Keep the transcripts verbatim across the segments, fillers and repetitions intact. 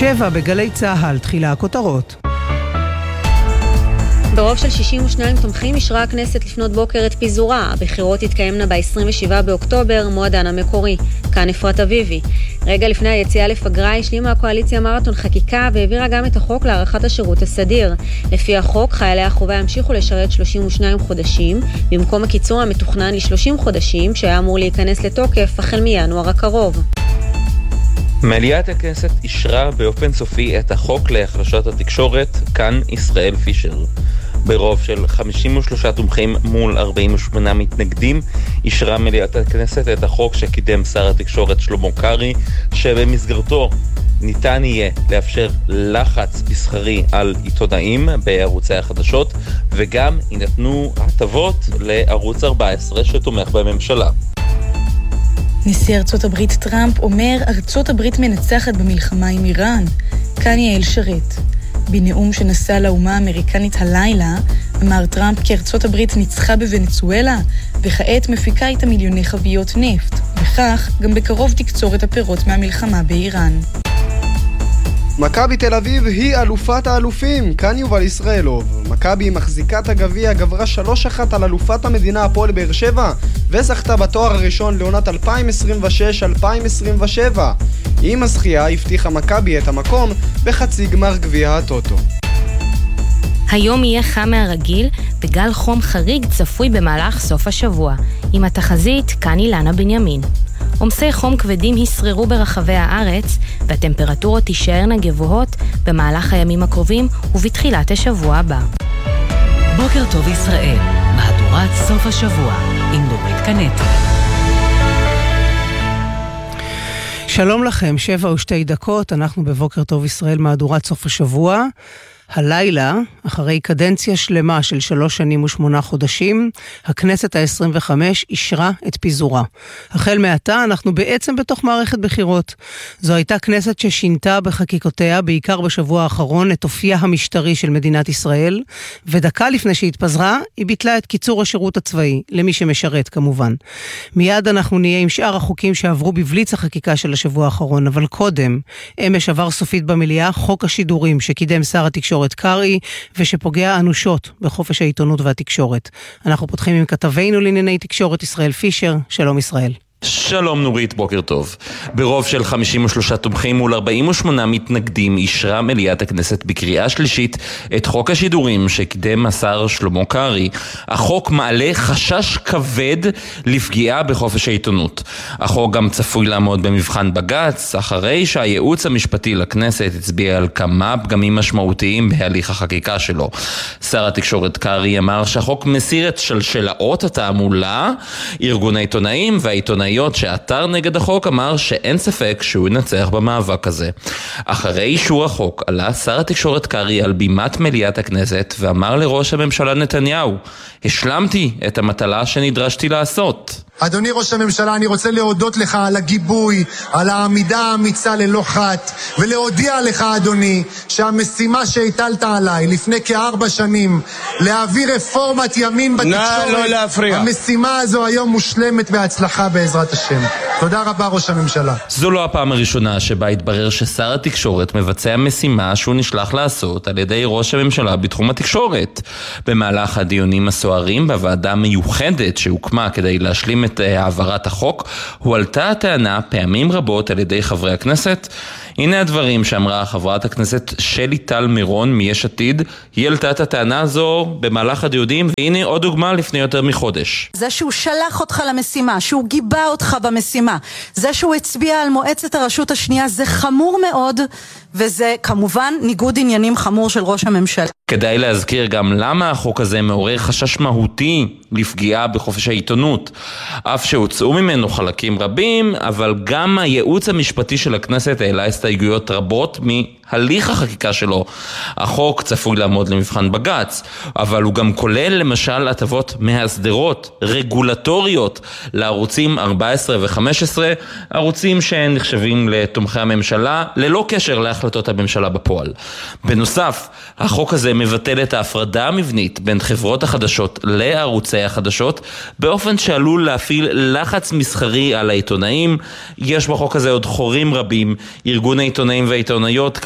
שבע בגלי צהל, תחילה הכותרות. ברוב של שישים ושניים תומכים אישרה הכנסת לפנות בוקר את פיזורה. הבחירות התקיימנה ב-עשרים ושבעה באוקטובר, מועדן המקורי. כאן אפרת אביבי. רגע לפני היציאה לפגרה השלימה הקואליציה מרתון חקיקה והעבירה גם את החוק להארכת השירות הסדיר. לפי החוק, חיילי החובה ימשיכו לשרת שלושים ושניים חודשים, במקום הקיצור המתוכנן ל-שלושים חודשים, שהיה אמור להיכנס לתוקף החל מינואר הקרוב. מליאת הכנסת אישרה באופן סופי את החוק להחלשת התקשורת, כאן ישראל פישר. ברוב של חמישים ושלושה תומכים מול ארבעים ושמונה מתנגדים, אישרה מליאת הכנסת את החוק שקידם שר התקשורת שלמה קרעי, שבמסגרתו ניתן יהיה לאפשר לחץ מסחרי על עיתונאים בערוצי החדשות, וגם יינתנו הטבות לערוץ ארבע עשרה שתומך בממשלה. נשיא ארצות הברית טראמפ אומר ארצות הברית מנצחת במלחמה עם איראן. כאן יעל שרת. בנאום שנשא לאומה האמריקנית הלילה, אמר טראמפ כי ארצות הברית ניצחה בוונצואלה, וכעת מפיקה איתה מיליוני חביות נפט. וכך גם בקרוב תקצור את הפירות מהמלחמה באיראן. מכבי תל אביב היא אלופת האלופים, כאן יובל ישראלוב. מכבי מחזיקת הגביע גברה שלוש אחת על אלופת המדינה הפועל באר שבע, וזכתה בתואר הראשון לעונת אלפיים עשרים ושש אלפיים עשרים ושבע. עם הזכייה הבטיחה מכבי את המקום בחצי גמר גביע הטוטו. היום יהיה חם מהרגיל, וגל חום חריג צפוי במהלך סוף השבוע. עם התחזית, כאן אילנה בנימין. עומסי חום כבדים ישררו ברחבי הארץ, והטמפרטורות תישארנה גבוהות במהלך הימים הקרובים ובתחילת השבוע הבא. בוקר טוב ישראל, מהדורת סוף השבוע, עם דורית קנטי. שלום לכם, שבע ושתי דקות, אנחנו בבוקר טוב ישראל, מהדורת סוף השבוע. הלילה, אחרי קדנציה שלמה של שלוש שנים ושמונה חודשים, הכנסת ה-עשרים וחמש אישרה את פיזורה. החל מעתה אנחנו בעצם בתוך מערכת בחירות. זו הייתה כנסת ששינתה בחקיקותיה, בעיקר בשבוע האחרון, את אופייה המשטרי של מדינת ישראל, ודקה לפני שהתפזרה, היא ביטלה את קיצור השירות הצבאי, למי שמשרת כמובן. מיד אנחנו נהיה עם שאר החוקים שעברו בבליץ החקיקה של השבוע האחרון, אבל קודם, אמש עבר סופית במליאה חוק השידורים שקידם שר התקשורת קרעי, ושפוגע אנושות בחופש העיתונות והתקשורת. אנחנו פותחים עם כתבינו לענייני תקשורת ישראל פישר. שלום ישראל. שלום נורית, בוקר טוב. ברוב של חמישים ושלושה תומכים מול ארבעים ושמונה מתנגדים אישרה מליאת הכנסת בקריאה שלישית את חוק השידורים שקידם השר שלמה קרעי. החוק מעלה חשש כבד לפגיעה בחופש העיתונות. החוק גם צפוי לעמוד במבחן בג"ץ, אחרי שהייעוץ המשפטי לכנסת הצביע על כמה פגמים משמעותיים בהליך החקיקה שלו. שר התקשורת קרעי אמר שהחוק מסיר את שלשלאות התעמולה, ארגון העיתונאים והעיתונאים שאתר נגד החוק אמר שאין ספק שהוא ינצח במאבק הזה. אחרי אישור החוק עלה שר התקשורת קרעי על בימת מליאת הכנסת ואמר לראש הממשלה נתניהו, השלמתי את המטלה שנדרשתי לעשות. אדוני ראש הממשלה, אני רוצה להודות לך על הגיבוי, על העמידה האמיצה ללא חת, ולהודיע לך אדוני שהמשימה שהטלת עליי לפני כארבע שנים להעביר רפורמת ימין בתקשורת, לא להפריע. המשימה הזו היום מושלמת בהצלחה בעזרת השם. תודה רבה ראש הממשלה. זו לא הפעם הראשונה שבה התברר ששר התקשורת מבצע משימה שהוא נשלח לעשות על ידי ראש הממשלה בתחום התקשורת. במהלך הדיונים הסוערים בוועדה המיוחדת שהוקמה כדי להשלים את העברת החוק, הועלתה הטענה פעמים רבות על ידי חברי הכנסת. הנה הדברים שאמרה חברת הכנסת שלי טל מירון מיש עתיד. היא העלתה את הטענה הזו במהלך הדיונים, והנה עוד דוגמה לפני יותר מחודש. זה שהוא שלח אותך למשימה, שהוא גיבה אותך במשימה, זה שהוא הצביע על מועצת הרשות השנייה, זה חמור מאוד, וזה כמובן ניגוד עניינים חמור של ראש הממשלה. כדאי להזכיר גם למה החוק הזה מעורר חשש מהותי לפגיעה בחופש העיתונות. אף שהוצאו ממנו חלקים רבים, אבל גם הייעוץ המשפטי של הכנסת העלה הסתייגויות רבות מהליך החקיקה שלו. החוק צפוי לעמוד למבחן בג"ץ, אבל הוא גם כולל למשל הטבות מהסדרות רגולטוריות לערוצים ארבע עשרה ו-חמש עשרה, ערוצים שנחשבים לתומכי הממשלה ללא קשר להחלטות הממשלה בפועל. בנוסף, החוק הזה מבטל את ההפרדה המבנית בין חברות החדשות לערוצי החדשות, באופן שעלול להפעיל לחץ מסחרי על העיתונאים. יש בחוק הזה עוד חורים רבים. ארגון העיתונאים והעיתונאיות,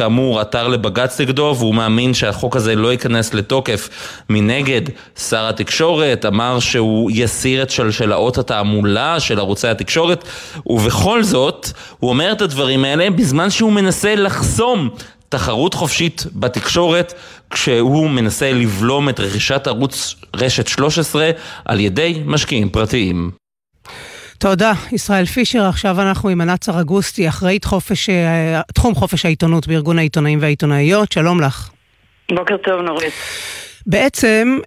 כאמור עתר לבג"ץ נגדו, והוא מאמין שהחוק הזה לא ייכנס לתוקף. מנגד, שר התקשורת אמר שהוא יסיר את שלשלאות התעמולה של ערוצי התקשורת, ובכל זאת הוא אומר את הדברים האלה בזמן שהוא מנסה לחסום תחרות חופשית בתקשורת, כשהוא מנסה לבלום את רכישת ערוץ רשת שלוש עשרה על ידי משקיעים פרטיים. תודה, ישראל פישר. עכשיו אנחנו עם ענת סרגוסטי, אחראית חופש, תחום חופש העיתונות בארגון העיתונאים והעיתונאיות. שלום לך. בוקר טוב, נורית. בעצם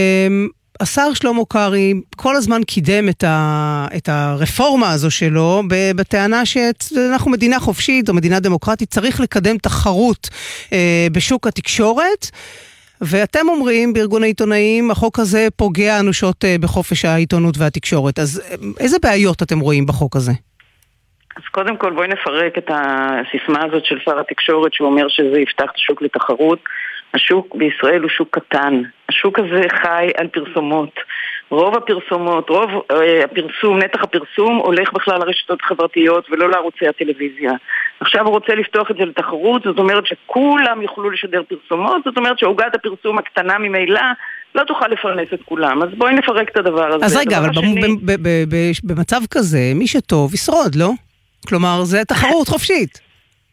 השר שלמה קרעי כל הזמן קידם את, ה, את הרפורמה הזו שלו בטענה שאנחנו מדינה חופשית או מדינה דמוקרטית, צריך לקדם תחרות אה, בשוק התקשורת, ואתם אומרים בארגון העיתונאים, החוק הזה פוגע אנושות אה, בחופש העיתונות והתקשורת. אז איזה בעיות אתם רואים בחוק הזה? אז קודם כל בואי נפרק את הסיסמה הזאת של שר התקשורת, שהוא אומר שזה יפתח את השוק לתחרות. השוק בישראל הוא שוק קטן. השוק הזה חי על פרסומות. רוב הפרסומות, רוב אה, הפרסום, נתח הפרסום הולך בכלל לרשתות חברתיות ולא לערוצי הטלוויזיה. עכשיו הוא רוצה לפתוח את זה לתחרות, זאת אומרת שכולם יוכלו לשדר פרסומות, זאת אומרת שהוגעת הפרסום הקטנה ממילא לא תוכל לפרנס את כולם. אז בואי נפרק את הדבר הזה. אז רגע, אבל במצב כזה, מי שטוב ישרוד, לא? כלומר, זה תחרות חופשית.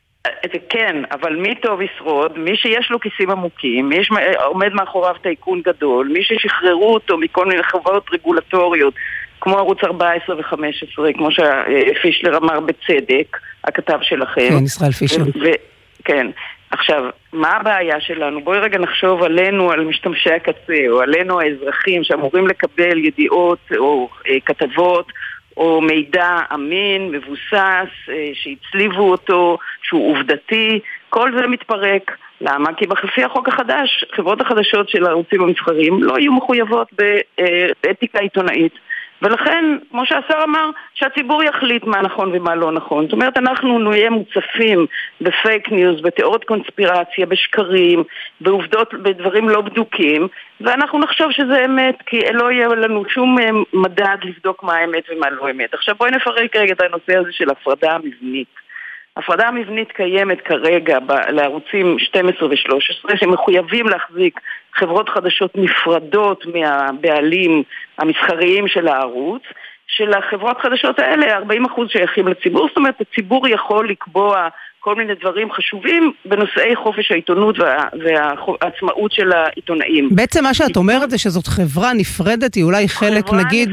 כן, אבל מי טוב ישרוד? מי שיש לו כיסים עמוקים, מי שעומד מאחוריו טייקון גדול, מי ששחררו אותו מכל מיני חברות רגולטוריות, כמו ערוץ ארבע עשרה ו-חמש עשרה, כמו שפישלר אמר בצדק, הכתב שלכם. כן, ישראל פישלר. כן. עכשיו, מה הבעיה שלנו? בואי רגע נחשוב עלינו, על משתמשי הקצה, או עלינו האזרחים שאמורים לקבל ידיעות או אה, כתבות, או מידע אמין, מבוסס, שהצליבו אותו, שהוא עובדתי, כל זה מתפרק. למה? כי לפי החוק החדש, חברות החדשות של הערוצים המסחריים לא יהיו מחויבות באתיקה עיתונאית. ולכן, כמו שהשר אמר, שהציבור יחליט מה נכון ומה לא נכון. זאת אומרת, אנחנו נהיה מוצפים בפייק ניוז, בתיאוריות קונספירציה, בשקרים, בעובדות, בדברים לא בדוקים, ואנחנו נחשוב שזה אמת, כי לא יהיה לנו שום מדד לבדוק מה האמת ומה לא אמת. עכשיו בואי נפרק רגע את הנושא הזה של הפרדה המבנית. הפרדה המבנית קיימת כרגע ב- לערוצים שתים עשרה ו-שלוש עשרה, שמחויבים להחזיק חברות חדשות נפרדות מהבעלים המסחריים של הערוץ. של החברות חדשות האלה ארבעים אחוז שייכים לציבור, זאת אומרת הציבור יכול לקבוע כל מיני דברים חשובים בנושאי חופש העיתונות וה, והעצמאות של העיתונאים. בעצם מה שאת אומרת זה שזאת חברה נפרדת, היא אולי חלק נגיד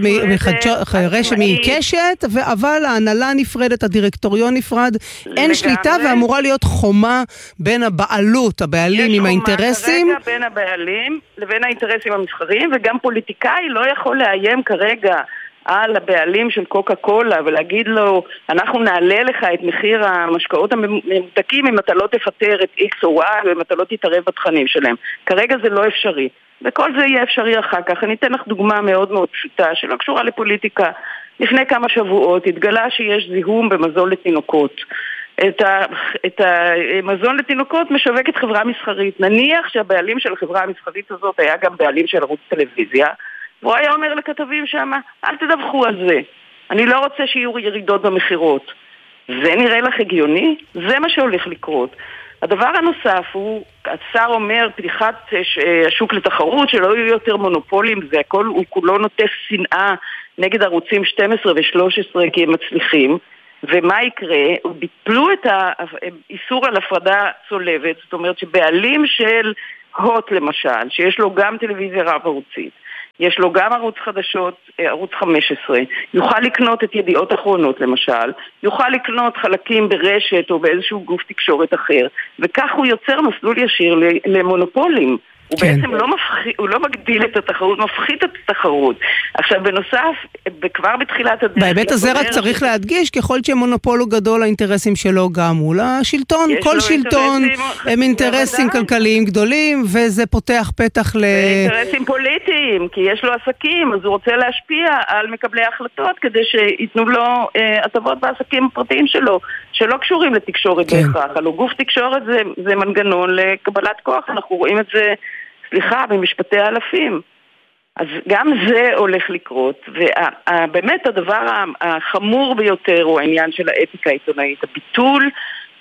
רשת מקשת, אבל ההנהלה נפרדת, הדירקטוריון נפרד, אין שליטה ואמורה להיות חומה בין הבעלות, הבעלים עם האינטרסים. יש חומה כרגע בין הבעלים לבין האינטרסים המסחריים, וגם פוליטיקאי לא יכול לאיים כרגע על הבעלים של קוקה קולה ולהגיד לו, אנחנו נעלה לך את מחיר המשקאות הממותקים אם אתה לא תפטר את X או Y ואם אתה לא תתערב בתכנים שלהם. כרגע זה לא אפשרי, וכל זה יהיה אפשרי אחר כך. אני אתן לך דוגמה מאוד מאוד פשוטה שלא קשורה לפוליטיקה. לפני כמה שבועות התגלה שיש זיהום במזון לתינוקות. את, ה, את המזון לתינוקות משווקת חברה מסחרית. נניח שהבעלים של החברה המסחרית הזאת היה גם בעלים של ערוץ טלוויזיה, והוא היה אומר לכתבים שמה, אל תדווחו על זה. אני לא רוצה שיהיו ירידות במחירות. זה נראה לך הגיוני? זה מה שהולך לקרות. הדבר הנוסף הוא, השר אומר, פתיחת השוק לתחרות, שלא יהיו יותר מונופולים, זה הכל, הוא כולו נוטף שנאה נגד ערוצים שתים עשרה ו-שלוש עשרה כי הם מצליחים. ומה יקרה? ביטלו את האיסור על הפרדה צולבת, זאת אומרת שבעלים של הוט למשל, שיש לו גם טלוויזיה רב ערוצית, יש לו גם ערוץ חדשות, ערוץ חמש עשרה, יוכל לקנות את ידיעות אחרונות למשל, יוכל לקנות חלקים ברשת או באיזשהו גוף תקשורת אחר, וכך הוא יוצר מסלול ישיר למונופולים. הוא כן. בעצם לא, מפח... הוא לא מגדיל את התחרות, מפחית את התחרות. עכשיו בנוסף, כבר בתחילת הדרך... בהיבט הזה רק צריך ש... להדגיש, ככל שמונופול הוא גדול, האינטרסים שלו גם מול השלטון. כל שלטון אינטרסים... הם אינטרסים בוודאי. כלכליים גדולים, וזה פותח פתח ל... אינטרסים פוליטיים, כי יש לו עסקים, אז הוא רוצה להשפיע על מקבלי ההחלטות, כדי שיתנו לו אה, הטבות בעסקים הפרטיים שלו, שלא קשורים לתקשורת כן. בהכרח. הלוא גוף תקשורת זה, זה מנגנון לקבלת כוח, אנחנו רואים את זה... סליחה, במשפטי האלפים. אז גם זה הולך לקרות, ובאמת הדבר החמור ביותר הוא העניין של האתיקה העיתונאית, הביטול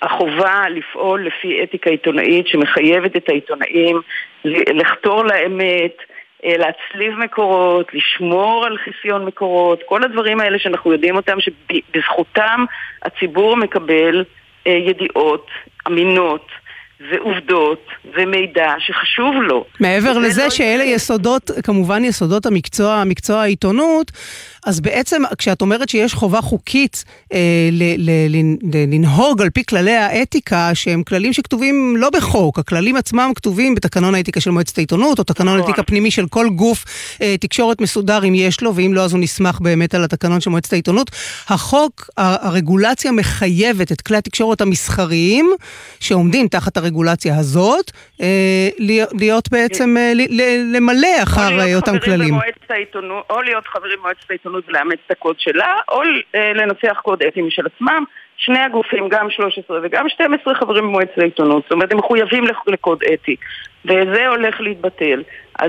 החובה לפעול לפי אתיקה עיתונאית שמחייבת את העיתונאים לחתור לאמת, להצליב מקורות, לשמור על חיסיון מקורות, כל הדברים האלה שאנחנו יודעים אותם, שבזכותם הציבור מקבל ידיעות אמינות ועובדות ומידע שחשוב לו. מעבר לזה שאלה יסודות, כמובן יסודות המקצוע, מקצוע העיתונות, אז בעצם כשאת אומרת שיש חובה חוקית אה, ל- ל- ל- לנהוג על פי כללי האתיקה, שהם כללים שכתובים לא בחוק, הכללים עצמם כתובים בתקנון האתיקה של מועצת העיתונות, או תקנון האתיקה פנימי של כל גוף אה, תקשורת מסודר אם יש לו, ואם לא אז הוא נסמך באמת על התקנון של מועצת העיתונות. החוק, הרגולציה מחייבת את כלי התקשורת המסחריים, שעומדים תחת הרגולציה הזאת, אה, להיות בעצם, אה, למלא אחר אותם כללים. או להיות חברים במועצת העיתונות ולאמץ את הקוד שלה, או לנסח קוד אתי משל עצמם. שני הגופים, גם שלוש עשרה וגם שתים עשרה חברים במועצת העיתונות, זאת אומרת, הם מחויבים לקוד אתי, וזה הולך להתבטל. אז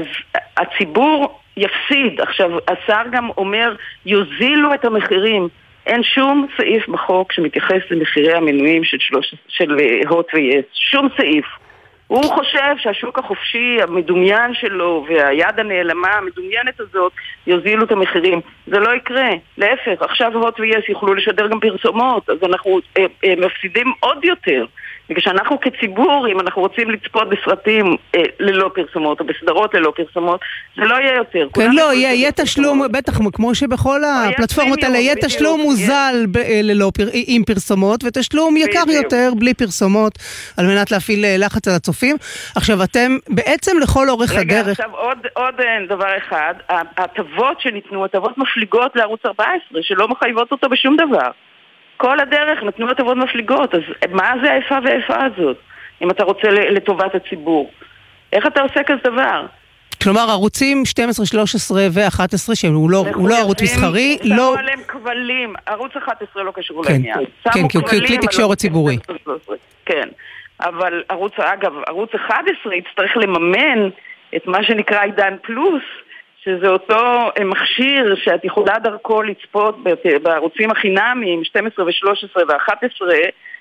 הציבור יפסיד. עכשיו, השר גם אומר, יוזילו את המחירים. אין שום סעיף בחוק שמתייחס למחירי המנויים של, שלוש, של הוט ויס. שום סעיף. הוא חושב שהשוק החופשי המדומיין שלו והיד הנעלמה המדומיינת הזאת יוזילו את המחירים. זה לא יקרה. להפך, עכשיו הוט ויס יוכלו לשדר גם פרסומות, אז אנחנו אה, אה, מפסידים עוד יותר. בגלל שאנחנו כציבור, אם אנחנו רוצים לצפות בסרטים אה, ללא פרסומות או בסדרות ללא פרסומות, זה לא יהיה יותר. כן, לא, יהיה, יהיה תשלום, בטח, כמו שבכל הפלטפורמות האלה, יהיה תשלום מוזל ב, ללא, עם פרסומות, ותשלום יקר יותר בלי פרסומות, על מנת להפעיל לחץ על הצופים. עכשיו, אתם בעצם לכל אורך רגע, הדרך... רגע, עכשיו עוד, עוד דבר אחד, ההטבות שניתנו, הטבות מפליגות לערוץ ארבע עשרה, שלא מחייבות אותו בשום דבר. כל הדרך נתנו הטבות מפליגות, אז מה זה האיפה והאיפה הזאת, אם אתה רוצה לטובת הציבור? איך אתה עושה כזה דבר? כלומר, ערוצים שתים עשרה, שלוש עשרה ו-אחת עשרה, שהוא לא, לא ערוץ מסחרי, שמו לא... עליהם כבלים, ערוץ אחת עשרה לא קשור כן, לעניין. כן, כי הוא כלי תקשורת ציבורי. כן, אבל ערוץ, אגב, ערוץ אחת עשרה יצטרך לממן את מה שנקרא עידן פלוס, שזה אותו מכשיר שאת יכולה דרכו לצפות בערוצים החינמיים, שתים עשרה ו-שלוש עשרה ו-אחת עשרה,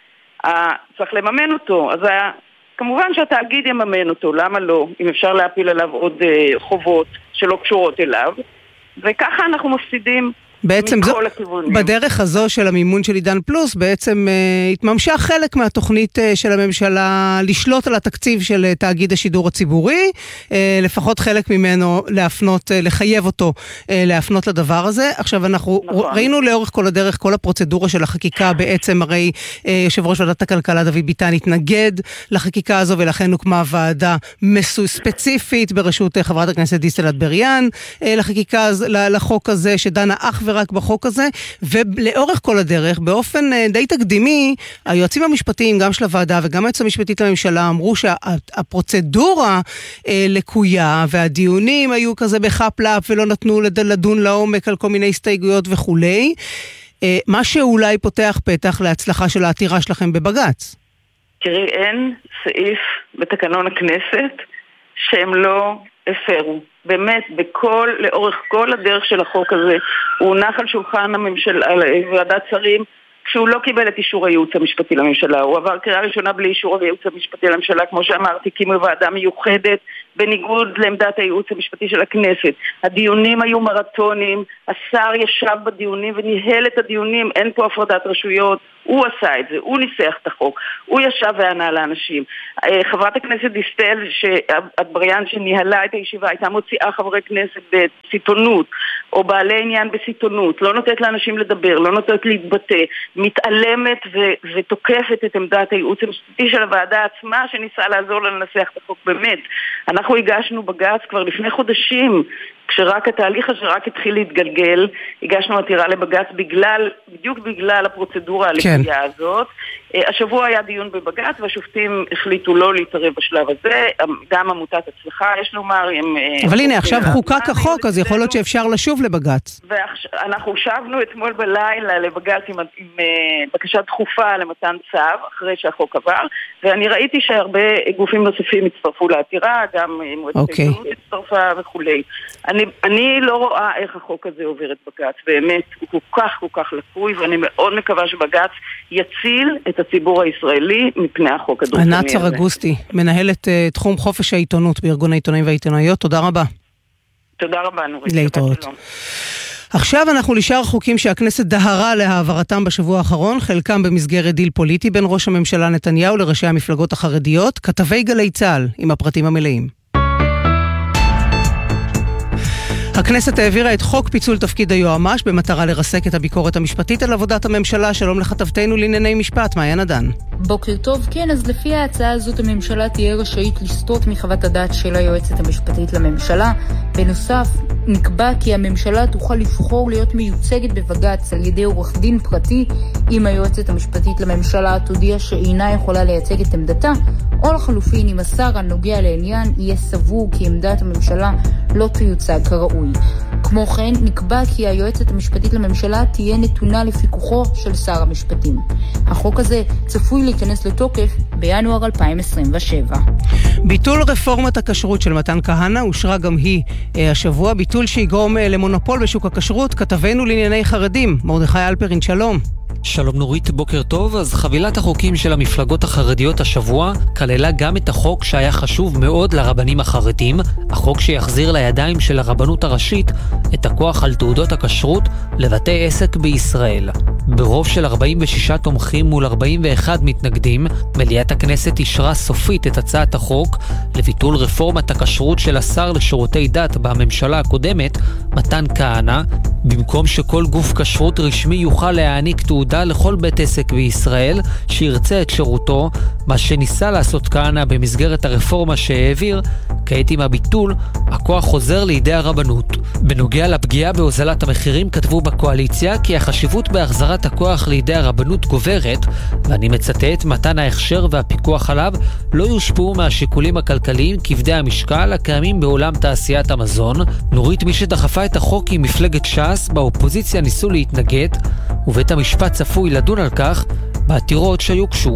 צריך לממן אותו. אז כמובן שהתאגיד יממן אותו, למה לא? אם אפשר להפיל עליו עוד חובות שלא קשורות אליו, וככה אנחנו מפסידים בעצם זו, הכיוונים. בדרך הזו של המימון של עידן פלוס, בעצם אה, התממשה חלק מהתוכנית אה, של הממשלה לשלוט על התקציב של אה, תאגיד השידור הציבורי, אה, לפחות חלק ממנו להפנות, אה, לחייב אותו אה, להפנות לדבר הזה. עכשיו אנחנו נכון. ראינו לאורך כל הדרך, כל הפרוצדורה של החקיקה, בעצם הרי אה, יושב ראש ועדת הכלכלה דוד ביטן התנגד לחקיקה הזו, ולכן הוקמה ועדה מסו ספציפית בראשות אה, חברת הכנסת דיסטל אטבריאן, אה, לחקיקה, לחוק הזה שדנה אך ורק בחוק הזה, ולאורך כל הדרך, באופן די תקדימי, היועצים המשפטיים, גם של הוועדה וגם היועץ המשפטית לממשלה, אמרו שהפרוצדורה לקויה, והדיונים היו כזה בחפלאפ, ולא נתנו לדון לעומק על כל מיני הסתייגויות וכולי. מה שאולי פותח פתח להצלחה של העתירה שלכם בבג"ץ. תראי, אין סעיף בתקנון הכנסת שהם לא הפרו. באמת, בכל, לאורך כל הדרך של החוק הזה, הוא הונח על שולחן הממשלה, על ועדת שרים, כשהוא לא קיבל את אישור הייעוץ המשפטי לממשלה. הוא עבר קריאה ראשונה בלי אישור הייעוץ המשפטי לממשלה, כמו שאמרתי, הקימו ועדה מיוחדת, בניגוד לעמדת הייעוץ המשפטי של הכנסת. הדיונים היו מרתונים, השר ישב בדיונים וניהל את הדיונים, אין פה הפרדת רשויות, הוא עשה את זה, הוא ניסח את החוק, הוא ישב וענה לאנשים. חברת הכנסת דיסטל, אטבריאן שניהלה את הישיבה, הייתה מוציאה חברי כנסת בסיטונות, או בעלי עניין בסיטונות, לא נותנת לאנשים לדבר, לא נותנת להתבטא, מתעלמת ו- ותוקפת את עמדת הייעוץ המשפטי של הוועדה עצמה, שניסה לעזור לה לנסח את החוק באמת. אנחנו הגשנו בג"ץ כבר לפני חודשים, כשרק התהליך הזה רק התחיל להתגלגל, הגשנו עתירה לבג"ץ בגלל, בדיוק בגלל הפרוצדורה הלקויה כן. הזאת. השבוע היה דיון בבג"ץ, והשופטים החליטו לא להתערב בשלב הזה, גם עמותת הצלחה, יש לומר, הם... אבל הנה, עכשיו חוקק החוק, אז יכול להיות שאפשר לשוב לבג"ץ. ואנחנו שבנו אתמול בלילה לבג"ץ עם, עם בקשה דחופה למתן צו, אחרי שהחוק עבר, ואני ראיתי שהרבה גופים נוספים הצטרפו לעתירה, גם מועצת העיתונות הצטרפה וכולי. אני אני, אני לא רואה איך החוק הזה עובר את בג"ץ, באמת, הוא כל כך כל כך לקוי, ואני מאוד מקווה שבג"ץ יציל את הציבור הישראלי מפני החוק הדורסני הזה. ענת סרגוסטי, מנהלת uh, תחום חופש העיתונות בארגון העיתונאים והעיתונאיות, תודה רבה. תודה רבה, נורית. להתראות. עכשיו אנחנו לשאר חוקים שהכנסת דהרה להעברתם בשבוע האחרון, חלקם במסגרת דיל פוליטי בין ראש הממשלה נתניהו לראשי המפלגות החרדיות, כתבי גלי צה"ל עם הפרטים המלאים. הכנסת העבירה את חוק פיצול תפקיד היועמ"ש במטרה לרסק את הביקורת המשפטית על עבודת הממשלה. שלום לכתבתנו לענייני משפט, מאיה נדן. בוקר טוב, כן, אז לפי ההצעה הזאת הממשלה תהיה רשאית לסטות מחוות הדעת של היועצת המשפטית לממשלה. בנוסף, נקבע כי הממשלה תוכל לבחור להיות מיוצגת בבג"ץ על ידי עורך דין פרטי, אם היועצת המשפטית לממשלה תודיע שאינה יכולה לייצג את עמדתה, או לחלופין אם השר הנוגע לעניין יהיה סבור כי עמדת הממשלה לא תיוצג כראוי. כמו כן, נקבע כי היועצת המשפטית לממשלה תהיה נתונה לפיקוחו של שר המשפטים. החוק הזה צפוי להיכנס לתוקף בינואר אלפיים עשרים ושבע. ביטול רפורמת הכשרות של מתן כהנא אושרה גם היא השבוע, ביטול שיגרום למונופול בשוק הכשרות. כתבנו לענייני חרדים, מרדכי אלפרין, שלום. שלום נורית, בוקר טוב. אז חבילת החוקים של המפלגות החרדיות השבוע כללה גם את החוק שהיה חשוב מאוד לרבנים החרדים, החוק שיחזיר לידיים של הרבנות הראשית את הכוח על תעודות הכשרות לבתי עסק בישראל. ברוב של ארבעים ושישה תומכים מול ארבעים ואחד מתנגדים, מליאת הכנסת אישרה סופית את הצעת החוק לביטול רפורמת הכשרות של השר לשירותי דת בממשלה הקודמת, מתן כהנא, במקום שכל גוף כשרות רשמי יוכל להעניק תעודה לכל בית עסק בישראל שירצה את שירותו, מה שניסה לעשות כהנא במסגרת הרפורמה שהעביר. כעת עם הביטול, הכוח חוזר לידי הרבנות. בנוגע לפגיעה בהוזלת המחירים כתבו בקואליציה כי החשיבות בהחזרת הכוח לידי הרבנות גוברת, ואני מצטט, מתן ההכשר והפיקוח עליו לא יושפעו מהשיקולים הכלכליים כבדי המשקל הקיימים בעולם תעשיית המזון. נורית, מי שדחפה את החוק היא מפלגת ש"ס, באופוזיציה ניסו להתנגד, ובית המשפט צפוי לדון על כך בעתירות שיוגשו.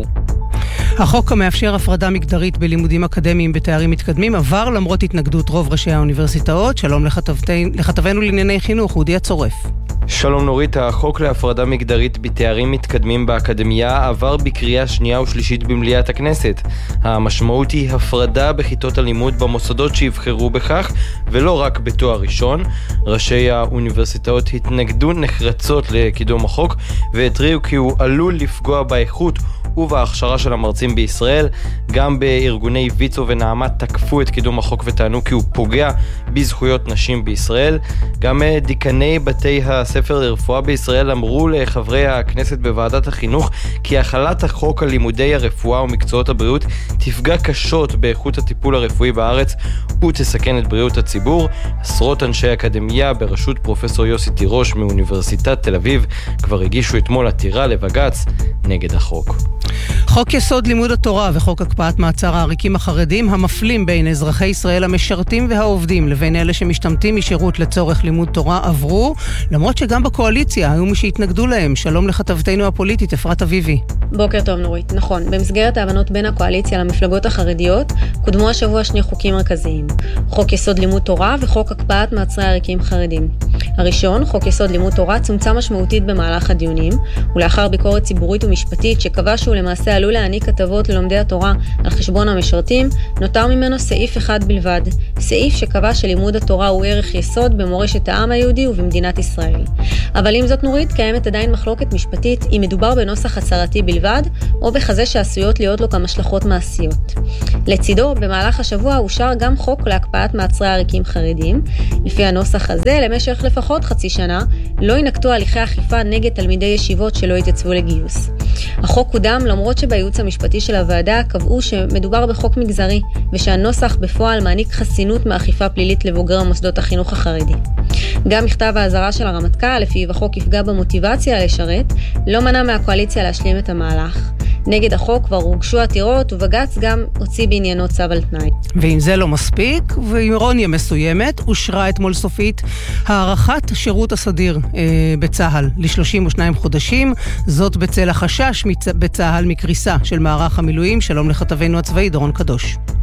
החוק המאפשר הפרדה מגדרית בלימודים אקדמיים בתארים מתקדמים עבר למרות התנגדות רוב ראשי האוניברסיטאות. שלום לכתבנו לענייני חינוך, אודי הצורף. שלום נורית, החוק להפרדה מגדרית בתארים מתקדמים באקדמיה עבר בקריאה שנייה ושלישית במליאת הכנסת. המשמעות היא הפרדה בכיתות הלימוד במוסדות שיבחרו בכך, ולא רק בתואר ראשון. ראשי האוניברסיטאות התנגדו נחרצות לקידום החוק, והתריעו כי הוא עלול לפגוע באיכות ובהכשרה של המרצים בישראל. גם בארגוני ויצו ונעמת תקפו את קידום החוק וטענו כי הוא פוגע בזכויות נשים בישראל. גם דיקני בתי הספר לרפואה בישראל אמרו לחברי הכנסת בוועדת החינוך כי החלת החוק על לימודי הרפואה ומקצועות הבריאות תפגע קשות באיכות הטיפול הרפואי בארץ ותסכן את בריאות הציבור. עשרות אנשי אקדמיה בראשות פרופסור יוסי תירוש מאוניברסיטת תל אביב כבר הגישו אתמול עתירה לבג"ץ נגד החוק. חוק יסוד לימוד התורה וחוק הקפאת מעצר העריקים החרדים המפלים בין אזרחי ישראל המשרתים והעובדים לבין אלה שמשתמטים משירות לצורך לימוד תורה עברו, למרות שגם בקואליציה היו מי שהתנגדו להם. שלום לכתבתנו הפוליטית אפרת אביבי. בוקר טוב נורית. נכון, במסגרת ההבנות בין הקואליציה למפלגות החרדיות קודמו השבוע שני חוקים מרכזיים, חוק יסוד לימוד תורה וחוק הקפאת מעצרי עריקים חרדים. הראשון, חוק יסוד לימוד תורה, צומצם משמעותית במהלך הדיונים ולאחר ביקורת ציבורית ומשפטית שקבע שהוא למעשה עלול להעניק הטבות ללומדי התורה על חשבון המשרתים, נותר ממנו סעיף אחד בלבד, סעיף שקבע שלימוד התורה הוא ערך יסוד במורשת העם היהודי ובמדינת ישראל. אבל עם זאת נורית, קיימת עדיין מחלוקת משפטית אם מדובר בנוסח הצהרתי בלבד או בכזה שעשויות להיות לו כמה השלכות מעשיות. לצידו, במהלך השבוע אושר גם חוק להקפאת מעצרי עריקים חרדים. לפי הנוסח הזה, למשך לפחות חצי שנה לא ינקטו הליכי אכיפה נגד תלמידי ישיבות שלא יתייצבו לגיוס. החוק קודם למרות שבייעוץ המשפטי של הוועדה קבעו שמדובר בחוק מגזרי ושהנוסח בפועל מעניק חסינות מאכיפה פלילית לבוגרי המוסדות החינוך החרדי. גם מכתב ההזרה של הרמטכ"ל לפיו החוק יפגע במוטיבציה לשרת לא מנע מהקואליציה להשלים את המהלך. נגד החוק כבר הוגשו עתירות ובג"ץ גם הוציא בעניינו צו על תנאי. ואם זה לא מספיק, ואירוניה מסוימת, אושרה אתמול סופית הארכת שירות הסדיר אה, בצהל ל-שלושים ושניים חודשים, זאת בצל החשש מצ... בצהל מקריסה של מערך המילואים. שלום לכתבנו הצבאי דורון קדוש.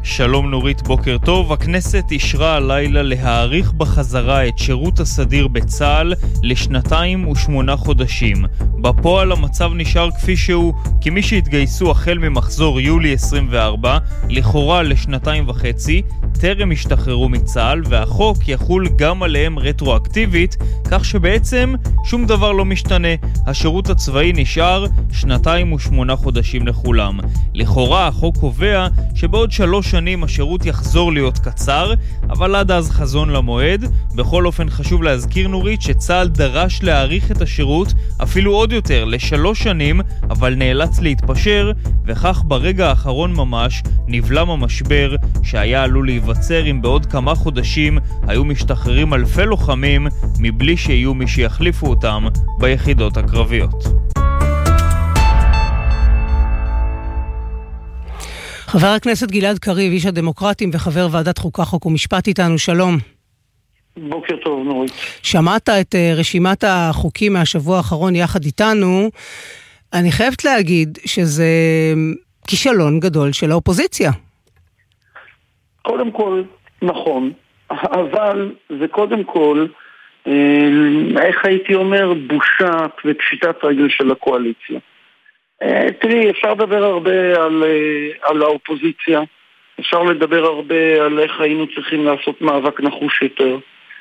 שלום נורית, בוקר טוב. הכנסת אישרה הלילה להאריך בחזרה את שירות הסדיר בצה"ל לשנתיים ושמונה חודשים. בפועל המצב נשאר כפי שהוא, כי מי שהתגייסו החל ממחזור יולי עשרים וארבע, לכאורה לשנתיים וחצי, טרם השתחררו מצה"ל, והחוק יחול גם עליהם רטרואקטיבית, כך שבעצם שום דבר לא משתנה. השירות הצבאי נשאר שנתיים ושמונה חודשים לכולם. לכאורה החוק קובע שבעוד שלוש שנים השירות יחזור להיות קצר, אבל עד אז חזון למועד. בכל אופן חשוב להזכיר נורית שצה"ל דרש להאריך את השירות אפילו עוד יותר לשלוש שנים, אבל נאלץ להתפשר, וכך ברגע האחרון ממש נבלם המשבר שהיה עלול להיווצר אם בעוד כמה חודשים היו משתחררים אלפי לוחמים מבלי שיהיו מי שיחליפו אותם ביחידות הקרביות. חבר הכנסת גלעד קריב, איש הדמוקרטים וחבר ועדת חוקה חוק ומשפט איתנו, שלום. בוקר טוב נורית. שמעת את רשימת החוקים מהשבוע האחרון יחד איתנו. אני חייבת להגיד שזה כישלון גדול של האופוזיציה. קודם כל, נכון, אבל זה קודם כל, איך הייתי אומר, בושה ופשיטת רגל של הקואליציה. תראי, אפשר לדבר הרבה על, על האופוזיציה, אפשר לדבר הרבה על איך היינו צריכים לעשות מאבק נחוש יותר.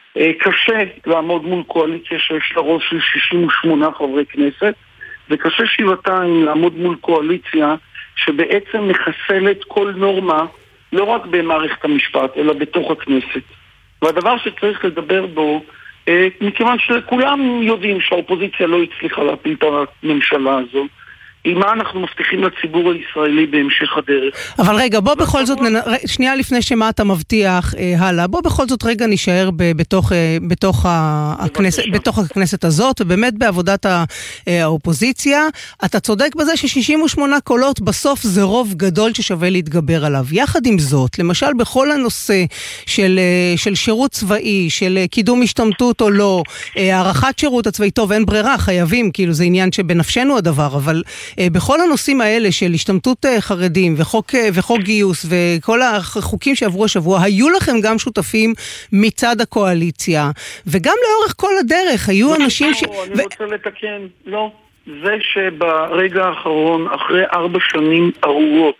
קשה לעמוד מול קואליציה שיש לה רוב של שישים ושמונה חברי כנסת, וקשה שבעתיים לעמוד מול קואליציה שבעצם מחסלת כל נורמה, לא רק במערכת המשפט, אלא בתוך הכנסת. והדבר שצריך לדבר בו, מכיוון שכולם יודעים שהאופוזיציה לא הצליחה להפיל את הממשלה הזו, עם מה אנחנו מבטיחים לציבור הישראלי בהמשך הדרך. אבל רגע, בוא בכל זאת, שנייה לפני שמה אתה מבטיח הלאה, בוא בכל זאת רגע נשאר בתוך, בתוך הכנסת, בתוך הכנסת הזאת, ובאמת בעבודת האופוזיציה. אתה צודק בזה ש-שישים ושמונה קולות בסוף זה רוב גדול ששווה להתגבר עליו. יחד עם זאת, למשל בכל הנושא של, של שירות צבאי, של קידום השתמטות או לא, הערכת שירות הצבאי, טוב, אין ברירה, חייבים, כאילו זה עניין שבנפשנו הדבר, אבל בכל הנושאים האלה של השתמטות חרדים וחוק, וחוק גיוס וכל החוקים שעברו השבוע, היו לכם גם שותפים מצד הקואליציה, וגם לאורך כל הדרך היו אנשים ש... אני רוצה לתקן, לא. זה שברגע האחרון, אחרי ארבע שנים ארורות,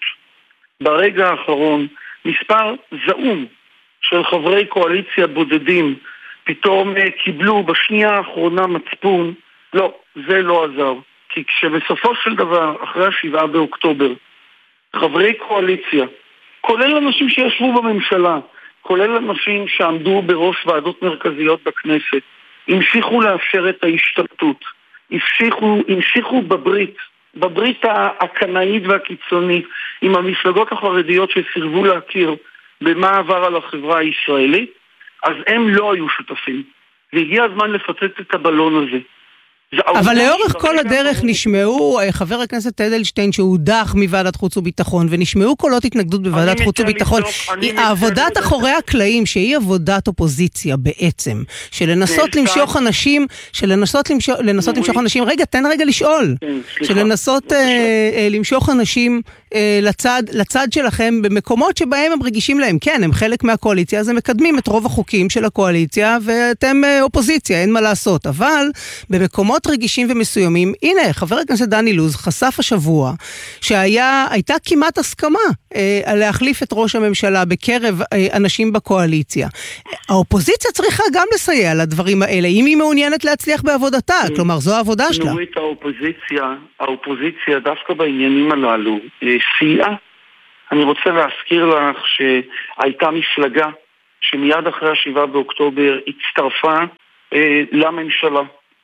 ברגע האחרון, מספר זעום של חברי קואליציה בודדים פתאום קיבלו בשנייה האחרונה מצפון, לא, זה לא עזר. כי כשבסופו של דבר, אחרי השבעה באוקטובר, חברי קואליציה, כולל אנשים שישבו בממשלה, כולל אנשים שעמדו בראש ועדות מרכזיות בכנסת, המשיכו לאפשר את ההשתלטות, המשיכו, המשיכו בברית, בברית הקנאית והקיצונית, עם המפלגות החרדיות שסירבו להכיר במה עבר על החברה הישראלית, אז הם לא היו שותפים. והגיע הזמן לפוצץ את הבלון הזה. אבל לאורך כל הדרך נשמעו, חבר הכנסת אדלשטיין שהודח מוועדת חוץ וביטחון, ונשמעו קולות התנגדות בוועדת חוץ וביטחון. עבודת אחורי הקלעים, שהיא עבודת אופוזיציה בעצם, של לנסות למשוך אנשים, של לנסות למשוך אנשים, רגע, תן רגע לשאול, של לנסות למשוך אנשים לצד, לצד שלכם במקומות שבהם הם רגישים להם. כן, הם חלק מהקואליציה, אז הם מקדמים את רוב החוקים של הקואליציה, ואתם אופוזיציה, אין מה לעשות. אבל במקומות רגישים ומסוימים, הנה, חבר הכנסת דני אילוז חשף השבוע שהייתה כמעט הסכמה אה, להחליף את ראש הממשלה בקרב אה, אנשים בקואליציה. האופוזיציה צריכה גם לסייע לדברים האלה, אם היא מעוניינת להצליח בעבודתה, כלומר, זו העבודה שלה. נורית, האופוזיציה, האופוזיציה דווקא בעניינים הללו, אה, סייעה. אני רוצה להזכיר לך שהייתה מפלגה שמיד אחרי השבעה באוקטובר הצטרפה אה, לממשלה.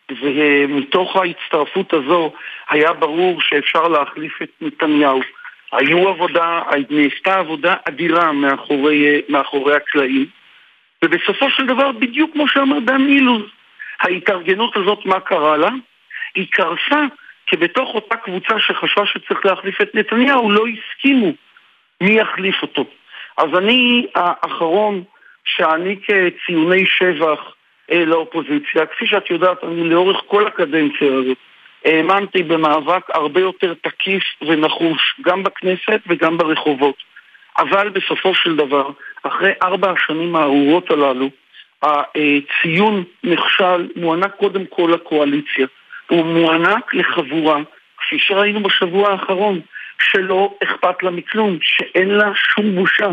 ומתוך ההצטרפות הזו היה ברור שאפשר להחליף את נתניהו. היו עבודה, נעשתה עבודה אדירה מאחורי, מאחורי הקלעים, ובסופו של דבר, בדיוק כמו שאמר דני אילוז, ההתארגנות הזאת, מה קרה לה? היא קרסה, כי בתוך אותה קבוצה שחשבה שצריך להחליף את נתניהו, לא הסכימו מי יחליף אותו. אז אני האחרון שעניק ציוני שבח לאופוזיציה. כפי שאת יודעת, אני לאורך כל הקדנציה הזאת האמנתי במאבק הרבה יותר תקיף ונחוש, גם בכנסת וגם ברחובות. אבל בסופו של דבר, אחרי ארבע השנים הארורות הללו, הציון נכשל, מוענק קודם כל לקואליציה, הוא מוענק לחבורה, כפי שראינו בשבוע האחרון, שלא אכפת לה מכלום, שאין לה שום בושה.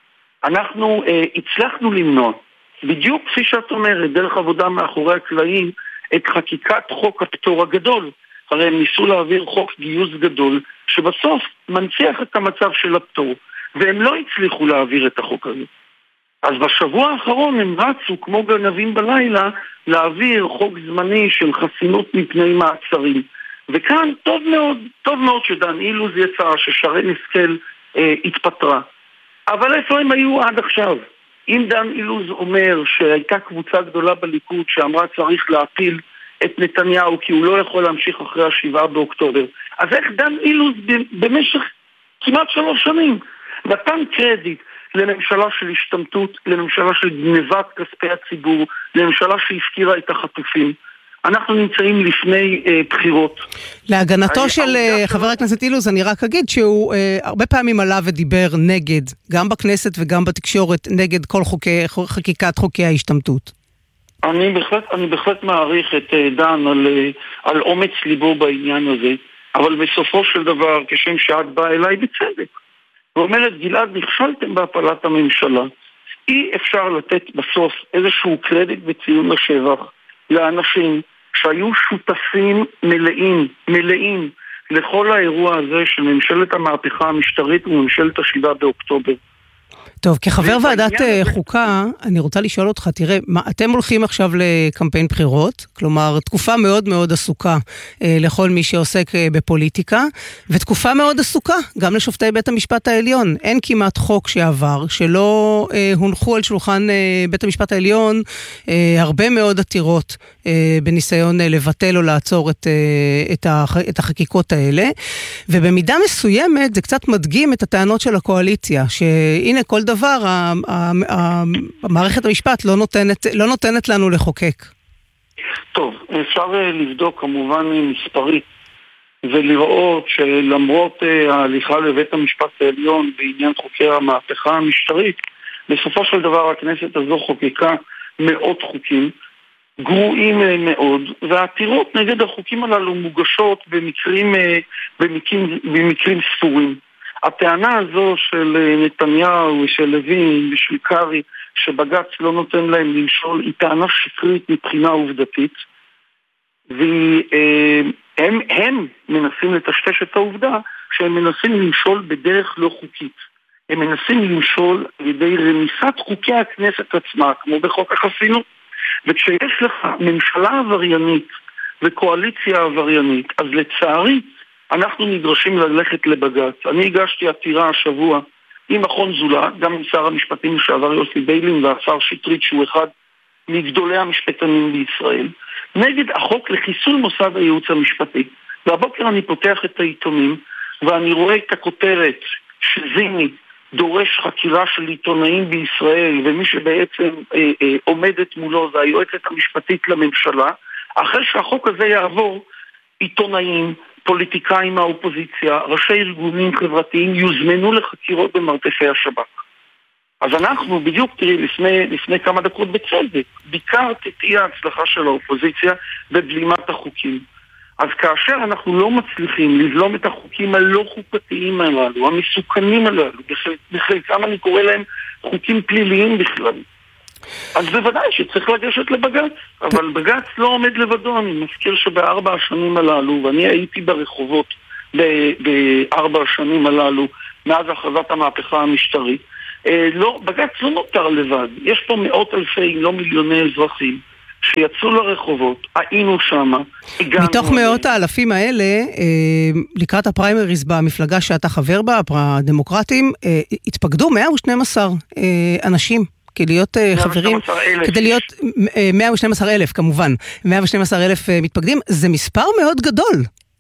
אנחנו אה, הצלחנו למנוע, בדיוק כפי שאת אומרת, דרך עבודה מאחורי הקלעים, את חקיקת חוק הפטור הגדול. הרי הם ניסו להעביר חוק גיוס גדול, שבסוף מנציח את המצב של הפטור, והם לא הצליחו להעביר את החוק הזה. אז בשבוע האחרון הם רצו, כמו גנבים בלילה, להעביר חוק זמני של חסינות מפני מעצרים. וכאן טוב מאוד, טוב מאוד שדן אילוז יצא, ששרן השכל אה, התפטרה. אבל איפה הם היו עד עכשיו? אם דן אילוז אומר שהייתה קבוצה גדולה בליכוד שאמרה צריך להפיל את נתניהו כי הוא לא יכול להמשיך אחרי השבעה באוקטובר, אז איך דן אילוז במשך כמעט שלוש שנים נתן קרדיט לממשלה של השתמטות, לממשלה של גנבת כספי הציבור, לממשלה שהפקירה את החטופים? אנחנו נמצאים לפני אה, בחירות. להגנתו של אה, חבר הכנסת אילוז, אני רק אגיד שהוא אה, הרבה פעמים עלה ודיבר נגד, גם בכנסת וגם בתקשורת, נגד כל חוקי, חקיקת חוקי ההשתמטות. אני בהחלט, אני בהחלט מעריך את אה, דן על, אה, על אומץ ליבו בעניין הזה, אבל בסופו של דבר, כשם שאת באה אליי בצדק, ואומרת, גלעד, נכשלתם בהפלת הממשלה, אי אפשר לתת בסוף איזשהו קרדיט וציון לשבח לאנשים שהיו שותפים מלאים, מלאים לכל האירוע הזה של ממשלת המהפכה המשטרית וממשלת השבעה באוקטובר. טוב, כחבר ועדת חוקה, אני רוצה לשאול אותך, תראה, מה, אתם הולכים עכשיו לקמפיין בחירות, כלומר, תקופה מאוד מאוד עסוקה אה, לכל מי שעוסק אה, בפוליטיקה, ותקופה מאוד עסוקה גם לשופטי בית המשפט העליון. אין כמעט חוק שעבר, שלא אה, הונחו על שולחן אה, בית המשפט העליון אה, הרבה מאוד עתירות אה, בניסיון אה, לבטל או לעצור את, אה, את, הח, את החקיקות האלה, ובמידה מסוימת זה קצת מדגים את הטענות של הקואליציה, שהנה כל דבר, המערכת המשפט לא נותנת, לא נותנת לנו לחוקק. טוב, אפשר לבדוק כמובן מספרית, ולראות שלמרות ההליכה לבית המשפט העליון בעניין חוקי המהפכה המשטרית, בסופו של דבר הכנסת הזו חוקקה מאות חוקים, גרועים מאוד, והעתירות נגד החוקים הללו מוגשות במקרים, במקרים, במקרים ספורים. הטענה הזו של נתניהו ושל לוין ושל קרי שבג"ץ לא נותן להם למשול היא טענה שקרית מבחינה עובדתית, והם הם מנסים לטשטש את העובדה שהם מנסים למשול בדרך לא חוקית. הם מנסים למשול על ידי רמיסת חוקי הכנסת עצמה, כמו בחוק החסינות. וכשיש לך ממשלה עבריינית וקואליציה עבריינית, אז לצערי אנחנו נדרשים ללכת לבג"ץ. אני הגשתי עתירה השבוע עם מכון זולת, גם עם שר המשפטים לשעבר יוסי ביילין והשר שטרית שהוא אחד מגדולי המשפטנים בישראל, נגד החוק לחיסול מוסד הייעוץ המשפטי. והבוקר אני פותח את העיתונים ואני רואה את הכותרת שזיני דורש חקירה של עיתונאים בישראל, ומי שבעצם אה, אה, עומדת מולו זה היועצת המשפטית לממשלה. אחרי שהחוק הזה יעבור, עיתונאים, פוליטיקאים מהאופוזיציה, ראשי ארגונים חברתיים יוזמנו לחקירות במרתפי השב"כ. אז אנחנו בדיוק, תראי, לפני, לפני כמה דקות בצדק, ביקרת את אי ההצלחה של האופוזיציה בבלימת החוקים. אז כאשר אנחנו לא מצליחים לבלום את החוקים הלא חוקתיים הללו, המסוכנים הללו, בחל, בחלקם אני קורא להם חוקים פליליים בכלל, אז בוודאי שצריך לגשת לבג"ץ, אבל בג"ץ לא עומד לבדו. אני מזכיר שבארבע השנים הללו, ואני הייתי ברחובות בארבע השנים הללו, מאז הכרזת המהפכה המשטרית, לא, בג"ץ לא נותר לבד. יש פה מאות אלפי, לא מיליוני אזרחים, שיצאו לרחובות, היינו שמה. מתוך מאות האלפים האלה, לקראת הפריימריז במפלגה שאתה חבר בה, הדמוקרטים, התפקדו מאה ושתים עשרה אנשים. כדי להיות חברים, כדי להיות מאה ושתים עשרה אלף כמובן, מאה ושתים עשרה אלף מתפקדים, זה מספר מאוד גדול.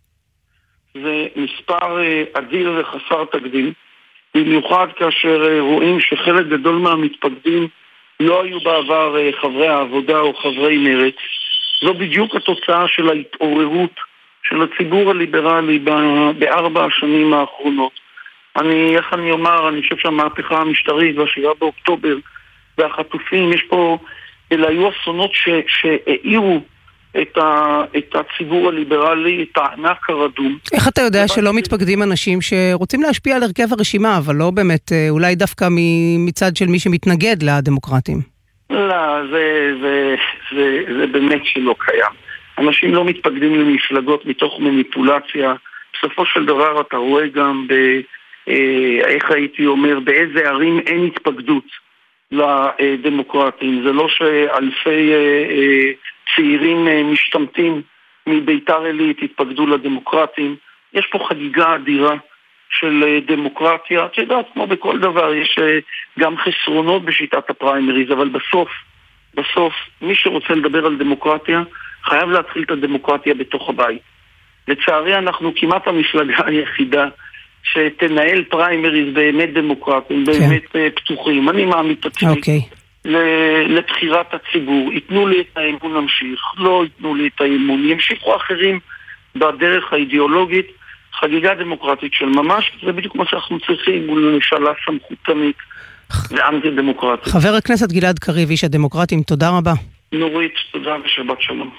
זה מספר אדיר וחסר תקדים, במיוחד כאשר רואים שחלק גדול מהמתפקדים לא היו בעבר חברי העבודה או חברי מרץ. זו בדיוק התוצאה של ההתעוררות של הציבור הליברלי בארבע השנים האחרונות. אני, איך אני אומר, אני חושב שהמהפכה המשטרית והשבעה באוקטובר והחטופים, יש פה, אלה היו אסונות ש, שהעירו את, ה, את הציבור הליברלי, את הענק הרדום. איך אתה יודע שלא מתפקדים אנשים שרוצים להשפיע על הרכב הרשימה, אבל לא באמת, אולי דווקא מצד של מי שמתנגד לדמוקרטים? לא, זה, זה, זה, זה באמת שלא קיים. אנשים לא מתפקדים למפלגות מתוך מניפולציה. בסופו של דבר אתה רואה גם ב... איך הייתי אומר, באיזה ערים אין התפקדות לדמוקרטים. זה לא שאלפי צעירים משתמטים מביתר עילית התפקדו לדמוקרטים. יש פה חגיגה אדירה של דמוקרטיה. את יודעת, כמו בכל דבר, יש גם חסרונות בשיטת הפריימריז, אבל בסוף, בסוף, מי שרוצה לדבר על דמוקרטיה, חייב להתחיל את הדמוקרטיה בתוך הבית. לצערי אנחנו כמעט המפלגה היחידה שתנהל פריימריז באמת דמוקרטיים, באמת כן. פתוחים. אני מאמין את עצמי okay. לבחירת הציבור. ייתנו לי את האמון נמשיך, לא ייתנו לי את האמון, ימשיכו אחרים בדרך האידיאולוגית. חגיגה דמוקרטית של ממש, זה בדיוק מה שאנחנו צריכים מול ממשלה סמכותנית ואנטי דמוקרטית. חבר הכנסת גלעד קריב, איש הדמוקרטים, תודה רבה. נורית, תודה ושבת שלום.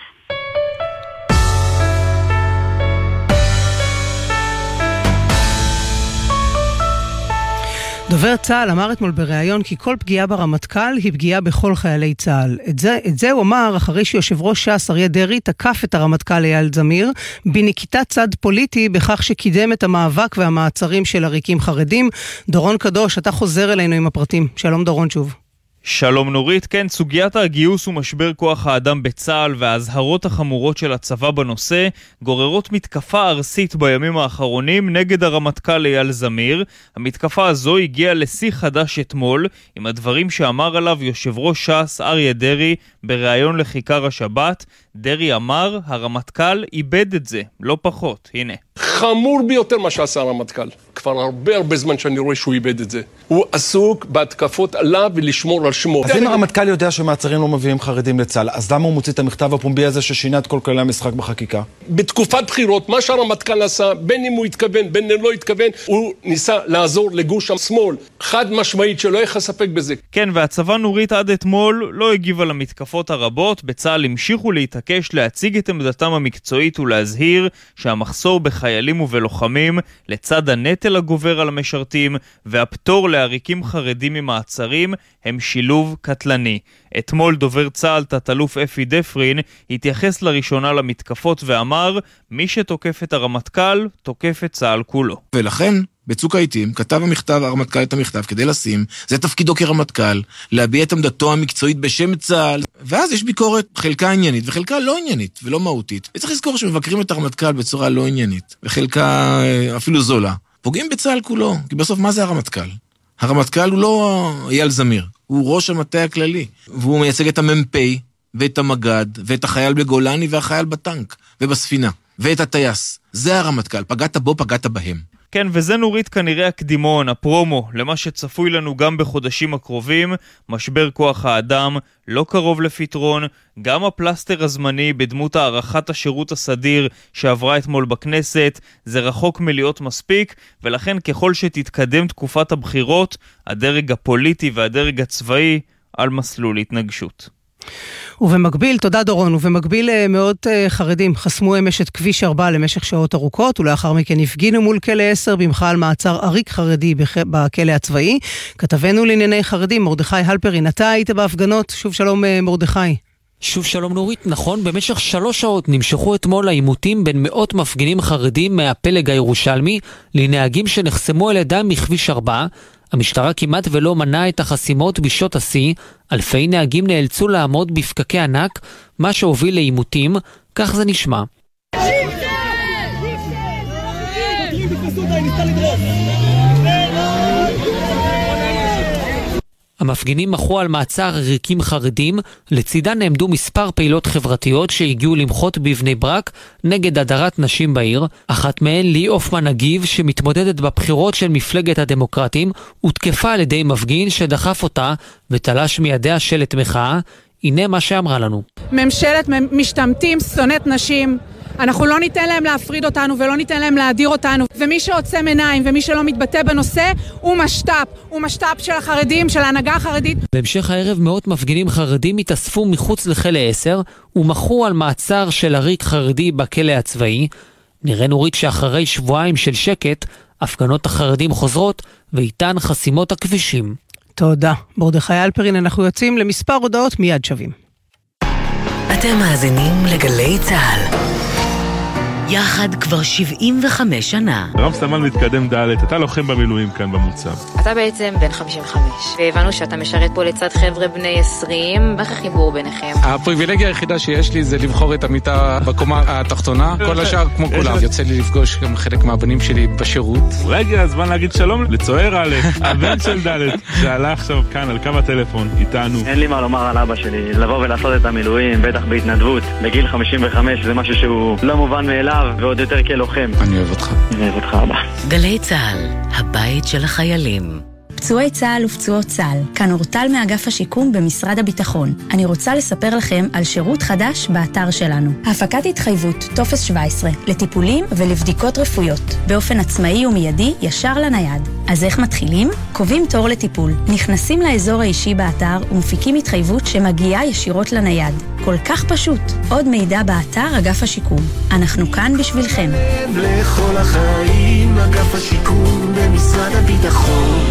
דובר צה"ל אמר אתמול בריאיון כי כל פגיעה ברמטכ"ל היא פגיעה בכל חיילי צה"ל. את זה, את זה הוא אמר אחרי שיושב ראש ש"ס אריה דרעי תקף את הרמטכ"ל אייל זמיר בנקיטת צד פוליטי בכך שקידם את המאבק והמעצרים של עריקים חרדים. דורון קדוש, אתה חוזר אלינו עם הפרטים. שלום דורון שוב. שלום נורית, כן, סוגיית הגיוס ומשבר כוח האדם בצה"ל וההזהרות החמורות של הצבא בנושא גוררות מתקפה ארסית בימים האחרונים נגד הרמטכ"ל אייל זמיר. המתקפה הזו הגיעה לשיא חדש אתמול עם הדברים שאמר עליו יושב ראש ש"ס אריה דרעי בריאיון לכיכר השבת. דרעי אמר, הרמטכ"ל איבד את זה, לא פחות. הנה. חמור ביותר מה שעשה הרמטכ"ל. כבר הרבה הרבה זמן שאני רואה שהוא איבד את זה. הוא עסוק בהתקפות עליו ולשמור על שמו. אז אם הרמטכ"ל יודע שמעצרים לא מביאים חרדים לצה"ל, אז למה הוא מוציא את המכתב הפומבי הזה ששינה את כל כללי המשחק בחקיקה? בתקופת בחירות, מה שהרמטכ"ל עשה, בין אם הוא התכוון, בין אם לא התכוון, הוא ניסה לעזור לגוש השמאל. חד משמעית שלא יהיה ספק בזה. כן, והצבא נורית עד אתמול לא הגיב על המתקפות הרבות. בצה"ל המשיכו להתעקש להציג את עמדתם המקצועית ולהזהיר שהמחסור בחיילים ובלוחמים לצד הנטל הגובר על המשרתים והפטור לעריקים חרדים ממעצרים הם שילוב קטלני. אתמול דובר צה"ל תת-אלוף אפי דפרין התייחס לראשונה למתקפות ואמר, מי שתוקף את הרמטכ"ל תוקף את צה"ל כולו. ולכן בצוק העיתים כתב המכתב, הרמטכ"ל את המכתב כדי לשים, זה תפקידו כרמטכ"ל, להביע את עמדתו המקצועית בשם צה"ל, ואז יש ביקורת חלקה עניינית וחלקה לא עניינית ולא מהותית. וצריך לזכור שמבקרים את הרמטכ"ל בצורה לא עניינית, וחלקה אפילו זולה. פוגעים בצה"ל כולו, כי בסוף מה זה הרמטכ"ל? הרמטכ"ל הוא לא אייל זמיר, הוא ראש המטה הכללי, והוא מייצג את המ"פ ואת המג"ד ואת החייל בגולני והחייל בטנק ובספינה ואת הטייס. זה הרמטכ"ל, פגעת בו, פגעת בהם. כן, וזה נורית כנראה הקדימון, הפרומו, למה שצפוי לנו גם בחודשים הקרובים. משבר כוח האדם לא קרוב לפתרון, גם הפלסטר הזמני בדמות הערכת השירות הסדיר שעברה אתמול בכנסת, זה רחוק מלהיות מספיק, ולכן ככל שתתקדם תקופת הבחירות, הדרג הפוליטי והדרג הצבאי על מסלול התנגשות. ובמקביל, תודה דורון, ובמקביל מאות חרדים חסמו אמש את כביש ארבע למשך שעות ארוכות, ולאחר מכן הפגינו מול כלא עשר במחה על מעצר עריק חרדי בכלא הצבאי. כתבנו לענייני חרדים, מרדכי הלפרין, אתה היית בהפגנות, שוב שלום מרדכי. שוב שלום נורית, נכון, במשך שלוש שעות נמשכו אתמול העימותים בין מאות מפגינים חרדים מהפלג הירושלמי לנהגים שנחסמו על ידם מכביש ארבע. המשטרה כמעט ולא מנעה את החסימות בשעות השיא, אלפי נהגים נאלצו לעמוד בפקקי ענק, מה שהוביל לעימותים, כך זה נשמע. המפגינים מחו על מעצר עריקים חרדים, לצידן נעמדו מספר פעילות חברתיות שהגיעו למחות בבני ברק נגד הדרת נשים בעיר. אחת מהן, לי אופמן אגיב, שמתמודדת בבחירות של מפלגת הדמוקרטים, הותקפה על ידי מפגין שדחף אותה ותלש מידיה שלט מחאה. הנה מה שאמרה לנו. ממשלת משתמטים, שונאת נשים. אנחנו לא ניתן להם להפריד אותנו ולא ניתן להם להדיר אותנו, ומי שעוצם עיניים ומי שלא מתבטא בנושא הוא משת"פ, הוא משת"פ של החרדים, של ההנהגה החרדית. בהמשך הערב מאות מפגינים חרדים התאספו מחוץ לכלא עשר ומחו על מעצר של עריק חרדי בכלא הצבאי. נראה נורית שאחרי שבועיים של שקט, הפגנות החרדים חוזרות ואיתן חסימות הכבישים. תודה. מרדכי אלפרין, אנחנו יוצאים למספר הודעות מיד שווים. אתם מאזינים לגלי צהל. יחד כבר שבעים וחמש שנה. רם סמל מתקדם ד', אתה לוחם במילואים כאן במוצב. אתה בעצם בן חמישים וחמש, והבנו שאתה משרת פה לצד חבר'ה בני עשרים, איך החיבור ביניכם? הפריבילגיה היחידה שיש לי זה לבחור את המיטה בקומה התחתונה, כל השאר כמו כולם. יוצא לי לפגוש גם חלק מהבנים שלי בשירות. רגע, הזמן להגיד שלום לצוער א', הבן של ד', שעלה עכשיו כאן על קו הטלפון איתנו. אין לי מה לומר על אבא שלי, לבוא ולעשות את המילואים, בטח בהתנדבות, בגיל חמישים וחמש, זה משהו שהוא לא מובן מאליו. ועוד יותר כלוחם. אני אוהב אותך. אני אוהב אותך אבא. גלי צהל, הבית של החיילים. פצועי צהל ופצועות צהל, כאן אורטל מאגף השיקום במשרד הביטחון. אני רוצה לספר לכם על שירות חדש באתר שלנו. הפקת התחייבות, טופס שבע עשרה, לטיפולים ולבדיקות רפואיות, באופן עצמאי ומיידי ישר לנייד. אז איך מתחילים? קובעים תור לטיפול, נכנסים לאזור האישי באתר ומפיקים התחייבות שמגיעה ישירות לנייד. כל כך פשוט. עוד מידע באתר אגף השיקום. אנחנו כאן בשבילכם. לכל החיים, אגף השיקום במשרד הביטחון.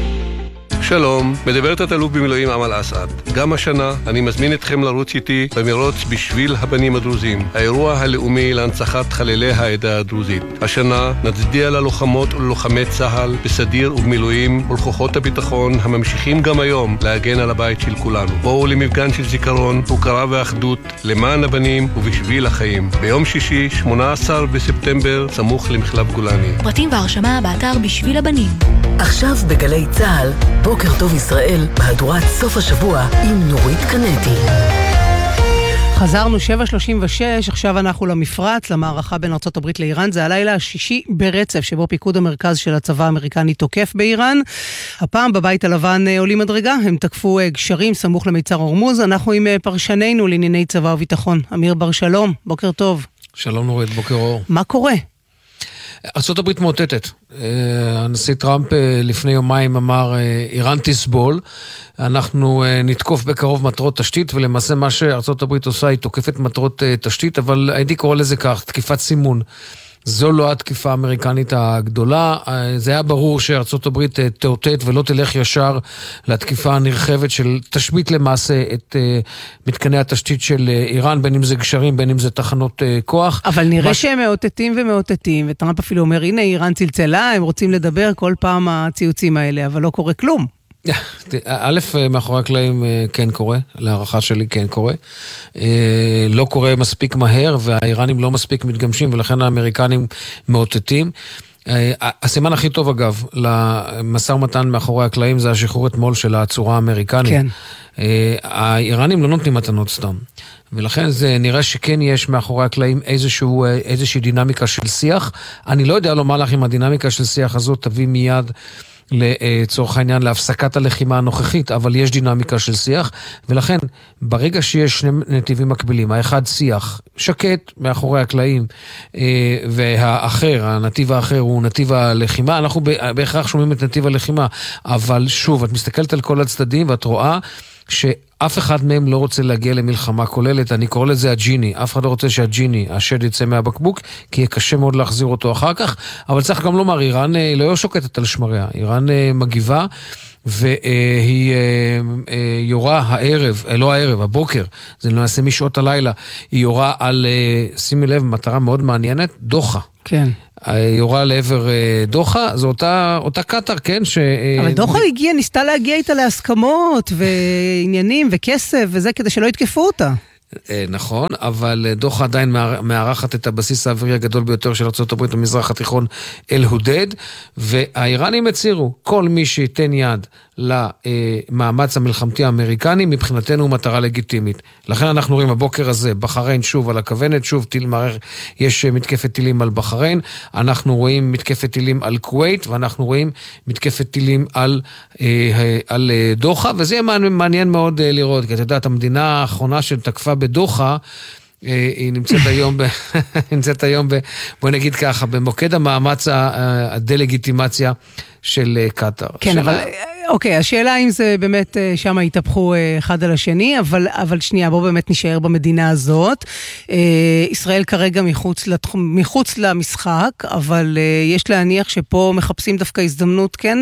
שלום, מדברת התלוף במילואים אמל אסעד. גם השנה אני מזמין אתכם לרוץ איתי במרוץ בשביל הבנים הדרוזים, האירוע הלאומי להנצחת חללי העדה הדרוזית. השנה נצדיע ללוחמות וללוחמי צהל בסדיר ובמילואים ולכוחות הביטחון הממשיכים גם היום להגן על הבית של כולנו. בואו למפגן של זיכרון, הוקרה ואחדות למען הבנים ובשביל החיים. ביום שישי, שמונה עשר בספטמבר, סמוך למחלף גולני. פרטים והרשמה באתר בשביל הבנים. עכשיו בגלי צהל, בוקר טוב ישראל, מהדורת סוף השבוע עם נורית קנטי. חזרנו שבע שלושים ושש, עכשיו אנחנו למפרץ, למערכה בין ארצות הברית לאיראן. זה הלילה השישי ברצף שבו פיקוד המרכז של הצבא האמריקני תוקף באיראן. הפעם בבית הלבן עולים מדרגה, הם תקפו גשרים סמוך למיצר הורמוז. אנחנו עם פרשננו לענייני צבא וביטחון, אמיר בר שלום, בוקר טוב. שלום נורית, בוקר אור. מה קורה? ארצות הברית מוטטת. הנשיא טראמפ לפני יומיים אמר, איראן תסבול, אנחנו נתקוף בקרוב מטרות תשתית, ולמעשה מה שארצות הברית עושה היא תוקפת מטרות תשתית, אבל הייתי קורא לזה כך, תקיפת סימון. זו לא התקיפה האמריקנית הגדולה, זה היה ברור שארצות הברית תאותת ולא תלך ישר לתקיפה הנרחבת של תשבית למעשה את מתקני התשתית של איראן, בין אם זה גשרים, בין אם זה תחנות כוח. אבל נראה בש... שהם מאותתים ומאותתים, וטראמפ אפילו אומר, הנה איראן צלצלה, הם רוצים לדבר כל פעם הציוצים האלה, אבל לא קורה כלום. א', מאחורי הקלעים כן קורה, להערכה שלי כן קורה. לא קורה מספיק מהר, והאיראנים לא מספיק מתגמשים, ולכן האמריקנים מאותתים. הסימן הכי טוב אגב, למשא ומתן מאחורי הקלעים, זה השחרור אתמול של הצורה האמריקנית. כן. האיראנים לא נותנים מתנות סתם. ולכן זה נראה שכן יש מאחורי הקלעים איזשהו, איזושהי דינמיקה של שיח. אני לא יודע לומר לך אם הדינמיקה של שיח הזאת תביא מיד לצורך העניין להפסקת הלחימה הנוכחית, אבל יש דינמיקה של שיח, ולכן ברגע שיש שני נתיבים מקבילים, האחד שיח שקט מאחורי הקלעים, והאחר, הנתיב האחר הוא נתיב הלחימה, אנחנו בהכרח שומעים את נתיב הלחימה, אבל שוב, את מסתכלת על כל הצדדים ואת רואה שאף אחד מהם לא רוצה להגיע למלחמה כוללת, אני קורא לזה הג'יני, אף אחד לא רוצה שהג'יני, השד יצא מהבקבוק, כי יהיה קשה מאוד להחזיר אותו אחר כך, אבל צריך גם לומר, איראן לא שוקטת על שמריה, איראן מגיבה, והיא יורה הערב, לא הערב, הבוקר, זה נעשה משעות הלילה, היא יורה על, שימי לב, מטרה מאוד מעניינת, דוחה. כן. יורה לעבר דוחה, זו אותה, אותה קטר, כן? ש... אבל דוחה הגיעה, ניסתה להגיע איתה להסכמות ועניינים וכסף וזה כדי שלא יתקפו אותה. נכון, אבל דוחה עדיין מערכת את הבסיס האווירי הגדול ביותר של ארצות הברית במזרח התיכון אל-הודד, והאיראנים הצירו, כל מי שייתן יד למאמץ המלחמתי האמריקני, מבחינתנו הוא מטרה לגיטימית. לכן אנחנו רואים הבוקר הזה, בחריין שוב על הכוונת, שוב טיל מערכת, יש מתקפת טילים על בחריין, אנחנו רואים מתקפת טילים על כווית, ואנחנו רואים מתקפת טילים על, על דוחה, וזה מעניין מאוד לראות, כי אתה יודעת, המדינה האחרונה שתקפה בדוחה, היא נמצאת היום, ב... נמצאת היום ב... בוא נגיד ככה, במוקד המאמץ הדלגיטימציה של קטר. כן, שאלה... אבל אוקיי, השאלה אם זה באמת שם התהפכו אחד על השני, אבל, אבל שנייה, בואו באמת נשאר במדינה הזאת. ישראל כרגע מחוץ, לתחום, מחוץ למשחק, אבל יש להניח שפה מחפשים דווקא הזדמנות כן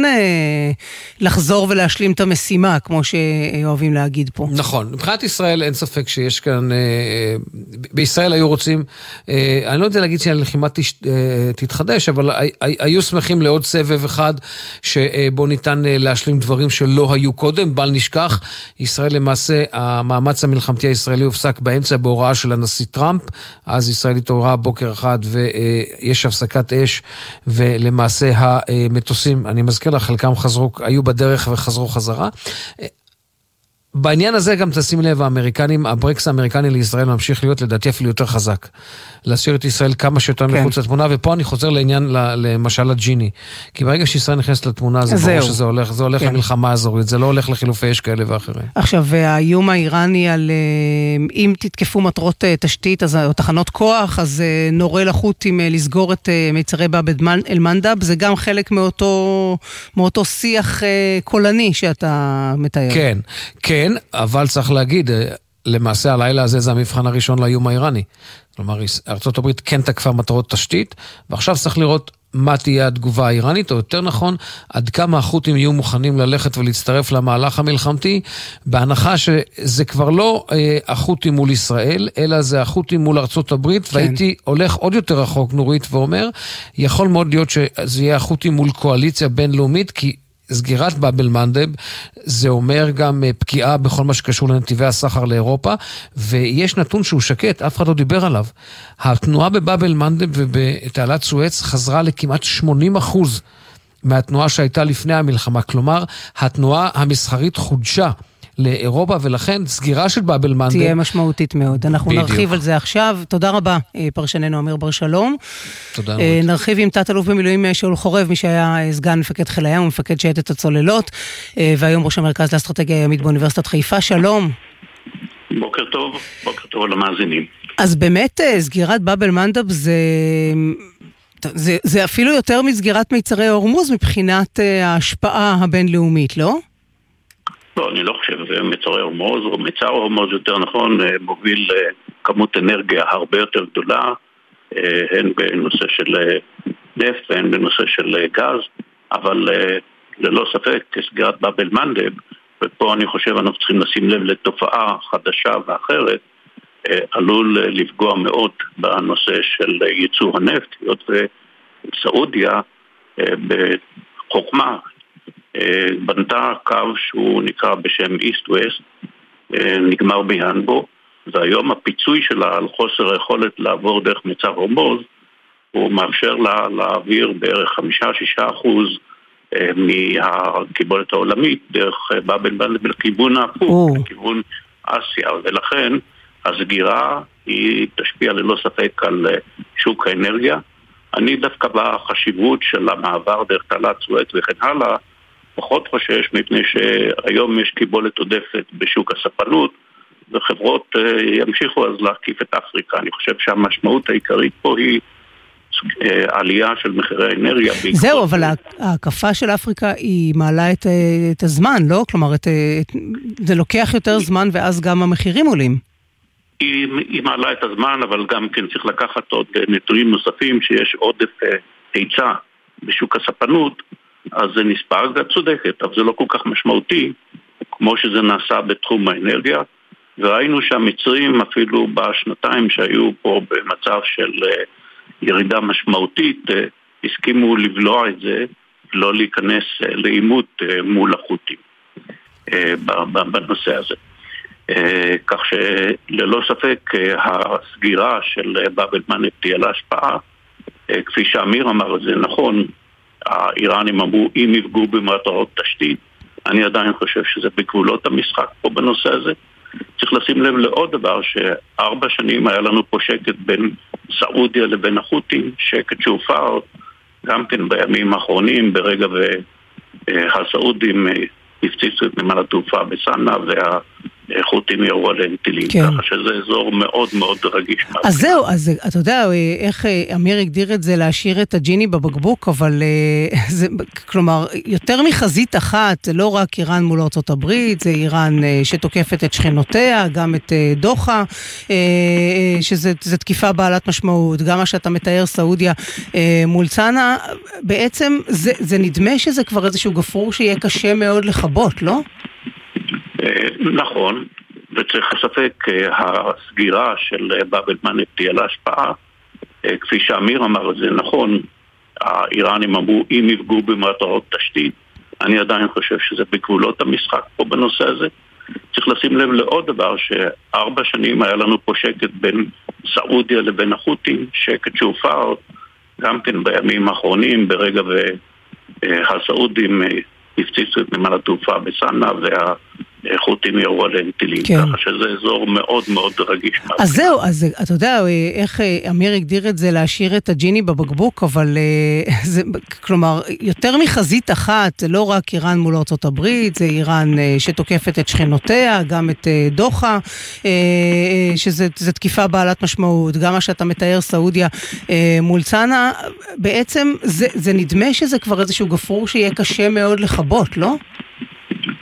לחזור ולהשלים את המשימה, כמו שאוהבים להגיד פה. נכון, מבחינת ישראל אין ספק שיש כאן, בישראל היו רוצים, אני לא יודע להגיד שהלחימה תתחדש, אבל היו שמחים לעוד סבב אחד, שבו ניתן להשלים דברים שלא היו קודם. בל נשכח, ישראל למעשה, המאמץ המלחמתי הישראלי הופסק באמצע בהוראה של הנשיא טראמפ, אז ישראל התעוררה בוקר אחד ויש הפסקת אש, ולמעשה המטוסים, אני מזכיר לך, חלקם חזרו, היו בדרך וחזרו חזרה. בעניין הזה גם תשים לב, האמריקנים, הברקס האמריקני לישראל ממשיך להיות לדעתי אפילו יותר חזק. להשאיר את ישראל כמה שיותר כן. מחוץ לתמונה, ופה אני חוזר לעניין, למשל הג'יני. כי ברגע שישראל נכנסת לתמונה, זה ברור שזה הולך, זה הולך כן. למלחמה אזורית, זה לא הולך לחילופי אש כאלה ואחרים. עכשיו, האיום האיראני על, אם תתקפו מטרות תשתית, אז, או תחנות כוח, אז נורא לחות'ים לסגור את מיצרי באב אל-מנדב, זה גם חלק מאותו, מאותו שיח קולני שאתה מתאר. כן, כן. כן, אבל צריך להגיד, למעשה הלילה הזה זה המבחן הראשון לאיום האיראני. כלומר, ארצות הברית כן תקפה מטרות תשתית, ועכשיו צריך לראות מה תהיה התגובה האיראנית, או יותר נכון, עד כמה החות'ים יהיו מוכנים ללכת ולהצטרף למהלך המלחמתי, בהנחה שזה כבר לא אה, החות'ים מול ישראל, אלא זה החות'ים מול ארצות הברית, כן. והייתי הולך עוד יותר רחוק, נורית, ואומר, יכול מאוד להיות שזה יהיה החות'ים מול קואליציה בינלאומית, כי סגירת באב אל-מנדב, זה אומר גם פגיעה בכל מה שקשור לנתיבי הסחר לאירופה, ויש נתון שהוא שקט, אף אחד לא דיבר עליו. התנועה בבאב אל-מנדב ובתעלת סואץ חזרה לכמעט שמונים אחוז מהתנועה שהייתה לפני המלחמה, כלומר, התנועה המסחרית חודשה לאירופה, ולכן סגירה של באב אל-מנדב תהיה משמעותית מאוד. אנחנו בדיוק. נרחיב על זה עכשיו. תודה רבה, פרשננו אמיר בר שלום. תודה. נרחיב עם תת אלוף במילואים שאול חורב, מי שהיה סגן מפקד חיל הים ומפקד שייטת הצוללות, והיום ראש המרכז לאסטרטגיה הימית באוניברסיטת חיפה. שלום. בוקר טוב, בוקר טוב למאזינים. אז באמת סגירת באב אל-מנדב זה... זה, זה אפילו יותר מסגירת מיצרי הורמוז מבחינת ההשפעה הבינלאומית, לא? לא, אני לא חושב, מצרי הורמוז, או מצר הורמוז יותר נכון, מוביל כמות אנרגיה הרבה יותר גדולה, הן בנושא של נפט והן בנושא של גז, אבל ללא ספק, סגירת באב אל-מנדב, ופה אני חושב אנחנו צריכים לשים לב לתופעה חדשה ואחרת, עלול לפגוע מאוד בנושא של ייצור הנפט, היות וסעודיה בחוכמה, בנתה קו שהוא נקרא בשם איסט ווסט, נגמר ביאנבו, והיום הפיצוי שלה על חוסר היכולת לעבור דרך מצר הורמוז, הוא מאפשר לה להעביר בערך חמישה עד שישה אחוז מהקיבולת העולמית דרך באב אל-מנדב לכיוון ההפוך, לכיוון אסיה, ולכן הסגירה היא תשפיע ללא ספק על שוק האנרגיה. אני דווקא בחשיבות של המעבר דרך תעלת סואץ וכן הלאה, פחות חושש מפני שהיום יש קיבולת עודפת בשוק הספנות, וחברות ימשיכו אז להקיף את אפריקה. אני חושב שהמשמעות העיקרית פה היא עלייה של מחירי האנרגיה. זהו, אבל ההקפה של אפריקה היא מעלה את, את הזמן, לא? כלומר, את, את, זה לוקח יותר זמן ואז גם המחירים עולים. היא, היא מעלה את הזמן, אבל גם כן צריך לקחת עוד נתונים נוספים שיש עודף היצע בשוק הספנות, אז זה נספר, זה צודקת, אבל זה לא כל כך משמעותי, כמו שזה נעשה בתחום האנרגיה, וראינו שהמצרים אפילו בשנתיים שהיו פה במצב של ירידה משמעותית, הסכימו לבלוע את זה, לא להיכנס לעימות מול החות'ים בנושא הזה. כך שללא ספק הסגירה של באב אל-מנדב תהיה לה השפעה, כפי שאמיר אמר, זה נכון, האיראנים אמרו, אם יפגעו במטרות תשתית, אני עדיין חושב שזה בגבולות המשחק פה בנושא הזה. צריך לשים לב לעוד דבר, שארבע שנים היה לנו פה שקט בין סעודיה לבין החות'ים, שקט שהופר גם כן בימים האחרונים, ברגע והסעודים הפציצו את נמל התעופה בסנה, חות'ים ירו עליהם טילים, כן. ככה שזה אזור מאוד מאוד רגיש. אז זהו, אז אתה יודע, איך אמיר הגדיר את זה להשאיר את הג'יני בבקבוק, אבל זה, כלומר, יותר מחזית אחת, זה לא רק איראן מול ארצות הברית, זה איראן שתוקפת את שכנותיה, גם את דוחה, שזה תקיפה בעלת משמעות, גם מה שאתה מתאר סעודיה מול צנע, בעצם זה, זה נדמה שזה כבר איזשהו גפרור שיהיה קשה מאוד לחבות, לא? נכון, וצריך לספק הסגירה של באב אל-מנדב תהיה לה השפעה, כפי שאמיר אמר את זה נכון, האיראנים אמרו אם יפגעו במטרות תשתית, אני עדיין חושב שזה בגבולות המשחק פה בנושא הזה. צריך לשים לב לעוד דבר, שארבע שנים היה לנו פה שקט בין סעודיה לבין החות'ים, שקט שהופר גם כן בימים האחרונים, ברגע והסעודים הפציצו את נמל התעופה בסנא והחות'ים ירו עליהם טילים, כן. ככה שזה אזור מאוד מאוד רגיש. אז זהו, אז אתה יודע, איך אמיר הגדיר את זה להשאיר את הג'יני בבקבוק, אבל זה, כלומר, יותר מחזית אחת, זה לא רק איראן מול ארצות הברית, זה איראן שתוקפת את שכנותיה, גם את דוחה, שזה תקיפה בעלת משמעות, גם מה שאתה מתאר סעודיה מול צנע, בעצם זה, זה נדמה שזה כבר איזשהו גפרור שיהיה קשה מאוד לחבות, לא?